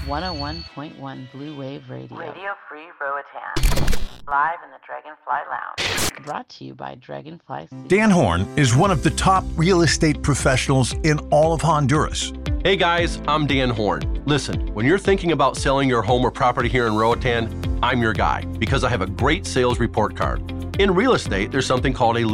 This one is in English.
101.1 Blue Wave Radio. Radio Free Roatan. Live in the Dragonfly Lounge. Brought to you by Dragonfly Seeds. Dan Horn is one of the top real estate professionals in all of Honduras. Hey guys, I'm Dan Horn. Listen, when you're thinking about selling your home or property here in Roatan, I'm your guy because I have a great sales report card. In real estate, there's something called a